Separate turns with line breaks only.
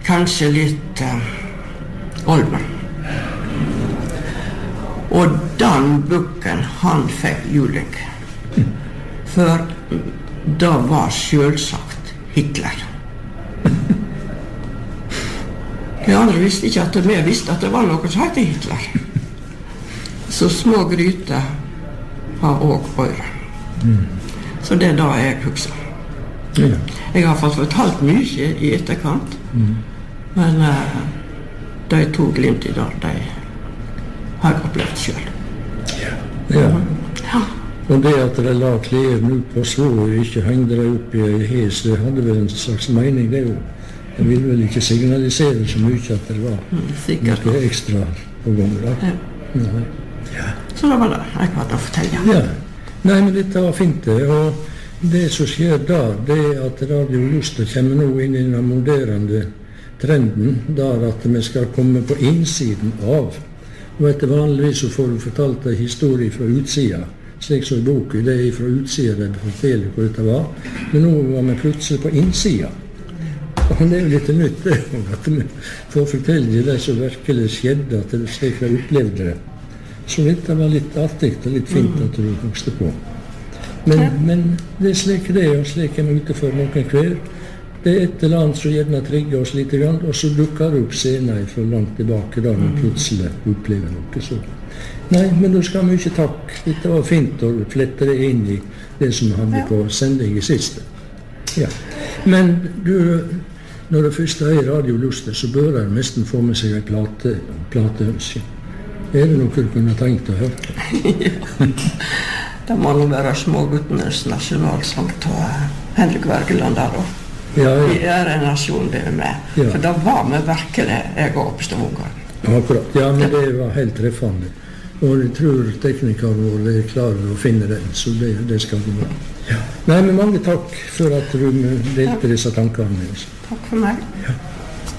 kanskje litt olven. Og den bukken, han fikk juling. For det var selvsagt Hitler. De andre visste ikke at vi visste at det var noe som heter Hitler. Så små gryter har også øyre. Så det da jeg husker. Jeg har fått fortalt mye i etterkant, men de to glimt i dag, de har jeg opplevd selv.
Ja. Og det at de la klærne ut på slå og ikke hengde de opp i en hes, det hadde vel en slags mening, det jo. Det ville vel ikke signalisere så mye at det var noe ekstra på gang da.
Så det var det jeg hadde å fortelle.
Ja. Nei, men dette var fint det, og det som skjer da, det er at Radio Luster kommer nå inn i den moderne trenden, der at vi skal komme på innsiden av. Og etter vanligvis så får du fortalt en historie fra utsida, slik som i boken, det er fra utsida de forteller hvor dette var, men nå var vi plutselig på innsida. Og det er jo litt nytt det, at vi får fortelle det som virkelig skjedde, at det slik jeg opplevde det. Så dette var litt artig og litt fint at du husker på. Men det er slik det er, og slik er vi ute for noen hver. Det er et eller annet som gjerne trigger oss litt, og så dukker det opp senere fra langt tilbake, da vi plutselig opplever noe. Så. Nei, men da skal vi ikke takke. Dette var fint å flette det inn i det som vi hadde på sending i siste. Ja. Men du, når det første er Radio Luster, så bør jeg nesten få med seg en plateønske. Er det noe du kunne tenkt å høre?
Det må nå være Småguttenes nasjonalsang til Henrik Wergeland der da.
Ja.
Vi er en nasjon, det er med. Ja. For da var vi virkelig, jeg og Oppstad-ungeren.
Akkurat, ja, men det var helt treffende. Og jeg tror teknikerne våre er klare å finne den, så det skal gå bra. Ja. Nei, men mange takk for at du delte disse tankene med oss.
Takk for meg.
Ja.